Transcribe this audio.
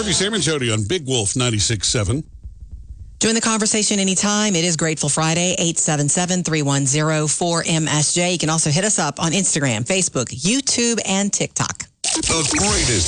Stevie, Sam, and Jody on Big Wolf 96.7. Join the conversation anytime. It is Grateful Friday, 877-310-4MSJ. You can also hit us up on Instagram, Facebook, YouTube, and TikTok. The greatest